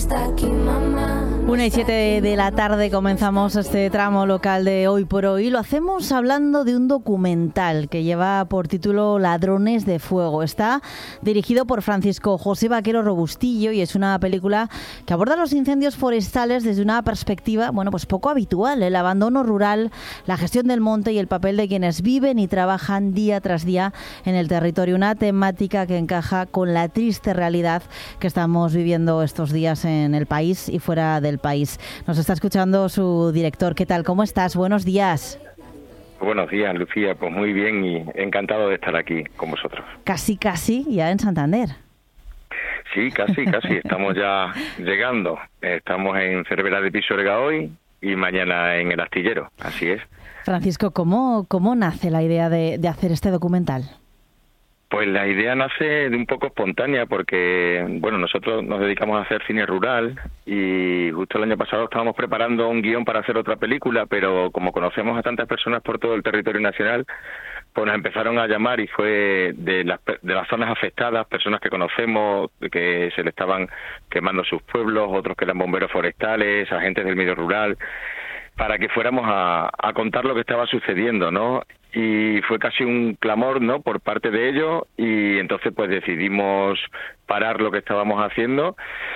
está aquí, mamá. 1:07 de la tarde comenzamos este tramo local de Hoy por Hoy. Lo hacemos hablando de un documental que lleva por título Ladrones de Fuego. Está dirigido por Francisco José Vaquero Robustillo y es una película que aborda los incendios forestales desde una perspectiva, bueno, pues poco habitual, el abandono rural, la gestión del monte y el papel de quienes viven y trabajan día tras día en el territorio. Una temática que encaja con la triste realidad que estamos viviendo estos días en el país y fuera del país. Nos está escuchando su director. ¿Qué tal? ¿Cómo estás? Buenos días. Buenos días, Lucía. Pues muy bien y encantado de estar aquí con vosotros. Casi ya en Santander. Sí, casi. Estamos ya llegando. Estamos en Cervera de Pisuerga hoy y mañana en El Astillero. Así es. Francisco, ¿cómo nace la idea de hacer este documental? Pues la idea nace de un poco espontánea porque, bueno, nosotros nos dedicamos a hacer cine rural y justo el año pasado estábamos preparando un guión para hacer otra película, pero como conocemos a tantas personas por todo el territorio nacional, pues nos empezaron a llamar y fue de las zonas afectadas, personas que conocemos, que se le estaban quemando sus pueblos, otros que eran bomberos forestales, agentes del medio rural, para que fuéramos a contar lo que estaba sucediendo, ¿no? Y fue casi un clamor, ¿no?, por parte de ellos, y entonces pues decidimos parar lo que estábamos haciendo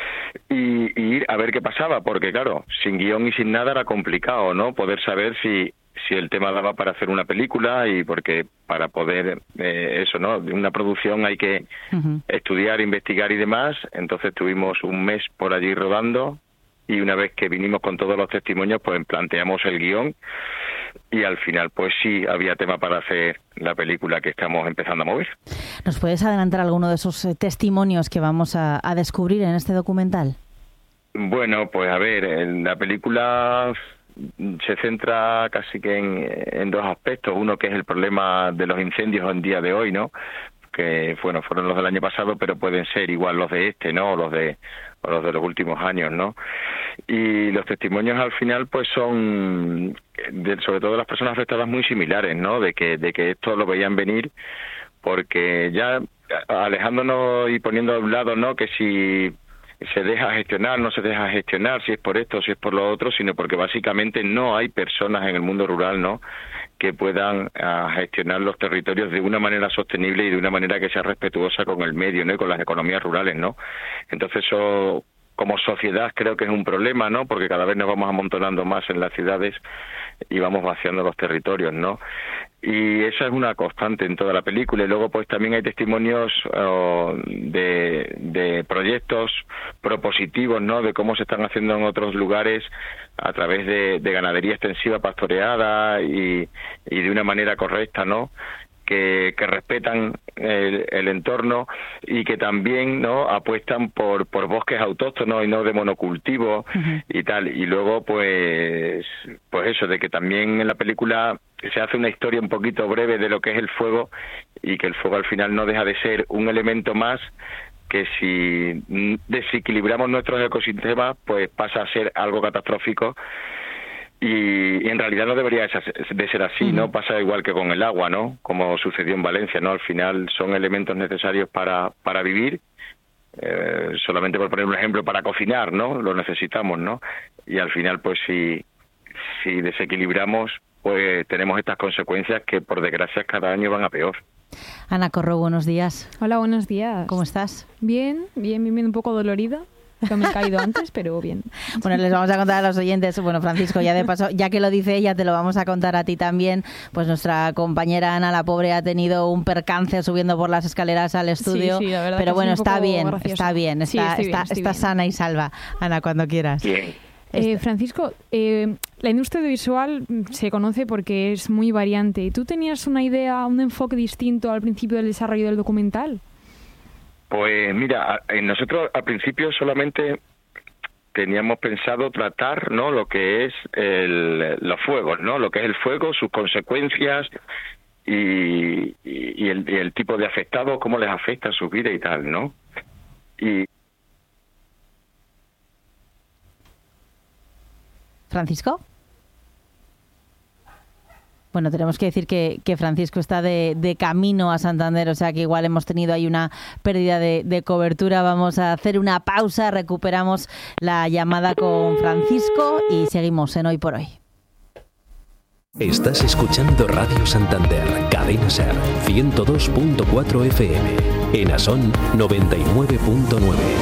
y ir a ver qué pasaba, porque claro, sin guión y sin nada era complicado, ¿no?, poder saber si el tema daba para hacer una película, y porque para poder eso, ¿no?, de una producción hay que estudiar, investigar y demás. Entonces tuvimos un mes por allí rodando y una vez que vinimos con todos los testimonios pues planteamos el guión y al final pues sí había tema para hacer la película que estamos empezando a mover. ¿Nos puedes adelantar alguno de esos testimonios que vamos a descubrir en este documental? Bueno, pues a ver, la película se centra casi que en dos aspectos. Uno que es el problema de los incendios en día de hoy, ¿no?, que bueno, fueron los del año pasado, pero pueden ser igual los de este, ¿no?, o los de los últimos años, ¿no? Y los testimonios al final pues son sobre todo de las personas afectadas muy similares, ¿no?, de que esto lo veían venir, porque ya alejándonos y poniendo a un lado, ¿no?, que si se deja gestionar, no se deja gestionar, si es por esto, si es por lo otro, sino porque básicamente no hay personas en el mundo rural, ¿no?, que puedan gestionar los territorios de una manera sostenible y de una manera que sea respetuosa con el medio, ¿no?, y con las economías rurales, ¿no? Entonces eso, como sociedad, creo que es un problema, ¿no?, porque cada vez nos vamos amontonando más en las ciudades y vamos vaciando los territorios, ¿no? Y esa es una constante en toda la película. Y luego pues también hay testimonios de proyectos propositivos, ¿no?, de cómo se están haciendo en otros lugares a través de ganadería extensiva pastoreada y de una manera correcta, ¿no?, que respetan el entorno y que también, ¿no?, apuestan por bosques autóctonos y no de monocultivo y tal. Y luego pues eso, de que también en la película se hace una historia un poquito breve de lo que es el fuego, y que el fuego al final no deja de ser un elemento más que si desequilibramos nuestros ecosistemas pues pasa a ser algo catastrófico. Y en realidad no debería de ser así, ¿no? Pasa igual que con el agua, ¿no?, como sucedió en Valencia, ¿no? Al final son elementos necesarios para vivir, solamente por poner un ejemplo, para cocinar, ¿no?, lo necesitamos, ¿no? Y al final, pues si desequilibramos, pues tenemos estas consecuencias que por desgracia cada año van a peor. Ana Corro, buenos días. Hola, buenos días. ¿Cómo estás? Bien, un poco dolorida. Que me he caído antes, pero bien. Bueno, les vamos a contar a los oyentes, bueno, Francisco, ya de paso, ya que lo dice ella, te lo vamos a contar a ti también. Pues nuestra compañera Ana, la pobre, ha tenido un percance subiendo por las escaleras al estudio. Sí, la verdad, pero bueno, está bien, Sí, está sana y salva. Ana, cuando quieras. Bien. Francisco, la industria audiovisual se conoce porque es muy variante. ¿Tú tenías una idea, un enfoque distinto al principio del desarrollo del documental? Pues mira, nosotros al principio solamente teníamos pensado tratar, ¿no?, lo que es los fuegos, ¿no?, lo que es el fuego, sus consecuencias y el tipo de afectados, cómo les afecta su vida y tal, ¿no? Y ¿Francisco? Bueno, tenemos que decir que Francisco está de camino a Santander, o sea que igual hemos tenido ahí una pérdida de cobertura. Vamos a hacer una pausa, recuperamos la llamada con Francisco y seguimos en Hoy por Hoy. Estás escuchando Radio Santander, Cadena SER, 102.4 FM, en Asón 99.9.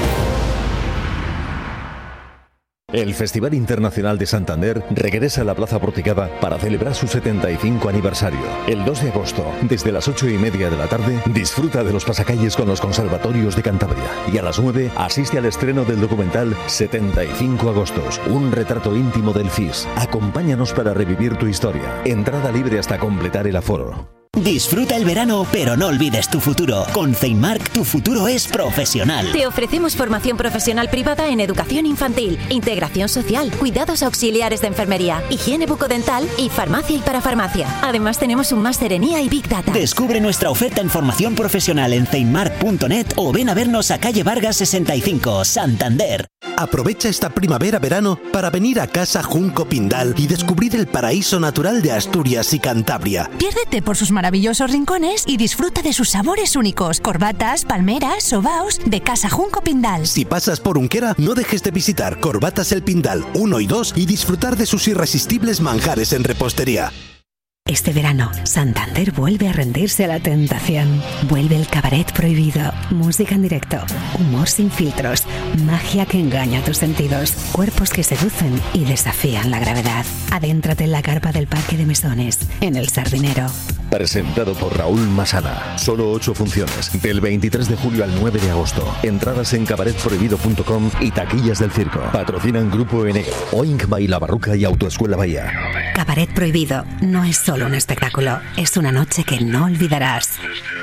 El Festival Internacional de Santander regresa a la Plaza Porticada para celebrar su 75 aniversario. El 2 de agosto, desde las 8:30 de la tarde, disfruta de los pasacalles con los conservatorios de Cantabria. Y a las 9, asiste al estreno del documental 75 Agostos, un retrato íntimo del FIS. Acompáñanos para revivir tu historia. Entrada libre hasta completar el aforo. Disfruta el verano, pero no olvides tu futuro. Con Ceinmark, tu futuro es profesional. Te ofrecemos formación profesional privada en educación infantil, integración social, cuidados auxiliares de enfermería, higiene bucodental y farmacia y parafarmacia. Además tenemos un máster en IA y Big Data. Descubre nuestra oferta en formación profesional en ceinmark.net o ven a vernos a calle Vargas 65, Santander. Aprovecha esta primavera-verano para venir a Casa Junco Pindal y descubrir el paraíso natural de Asturias y Cantabria. Piérdete por sus maravillosos rincones y disfruta de sus sabores únicos. Corbatas, palmeras, sobaos de Casa Junco Pindal. Si pasas por Unquera, no dejes de visitar Corbatas el Pindal 1 y 2 y disfrutar de sus irresistibles manjares en repostería. Este verano, Santander vuelve a rendirse a la tentación. Vuelve el cabaret prohibido, música en directo, humor sin filtros, magia que engaña tus sentidos, cuerpos que seducen y desafían la gravedad. Adéntrate en la carpa del Parque de Mesones, en El Sardinero. Presentado por Raúl Masana. Solo 8 funciones, del 23 de julio al 9 de agosto. Entradas en cabaretprohibido.com y taquillas del circo. Patrocinan Grupo N, Oink Baila Barruca y Autoescuela Bahía. Cabaret prohibido no es solo un espectáculo, es una noche que no olvidarás.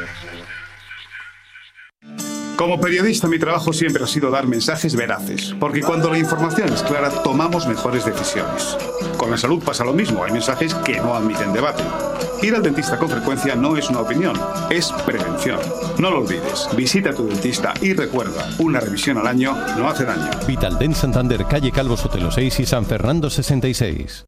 Como periodista, mi trabajo siempre ha sido dar mensajes veraces, porque cuando la información es clara, tomamos mejores decisiones. Con la salud pasa lo mismo, hay mensajes que no admiten debate. Ir al dentista con frecuencia no es una opinión, es prevención. No lo olvides, visita a tu dentista y recuerda, una revisión al año no hace daño. Vitaldent Santander, calle Calvo Sotelo 6 y San Fernando 66.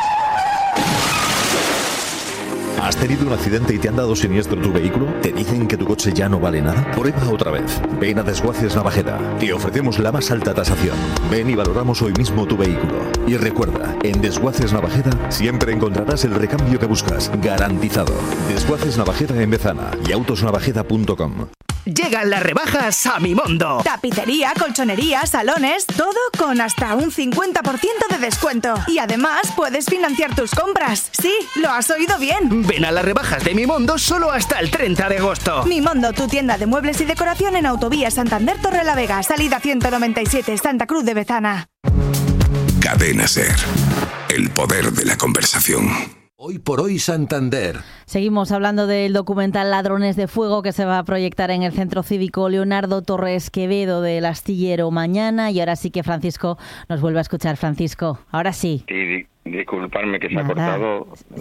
¿Has tenido un accidente y te han dado siniestro tu vehículo? ¿Te dicen que tu coche ya no vale nada? Prueba otra vez. Ven a Desguaces Navajeda. Te ofrecemos la más alta tasación. Ven y valoramos hoy mismo tu vehículo. Y recuerda, en Desguaces Navajeda siempre encontrarás el recambio que buscas. Garantizado. Desguaces Navajeda en Bezana y autosnavajeda.com. Llegan las rebajas a Mimondo. Tapicería, colchonería, salones, todo con hasta un 50% de descuento. Y además puedes financiar tus compras. Sí, lo has oído bien. Ven a las rebajas de Mimondo solo hasta el 30 de agosto. Mimondo, tu tienda de muebles y decoración en Autovía Santander Torrelavega, salida 197, Santa Cruz de Bezana. Cadena SER. El poder de la conversación. Hoy por Hoy Santander. Seguimos hablando del documental Ladrones de Fuego que se va a proyectar en el Centro Cívico Leonardo Torres Quevedo del Astillero mañana. Y ahora sí que Francisco nos vuelve a escuchar. Francisco, ahora sí. Sí, disculparme que se ha cortado.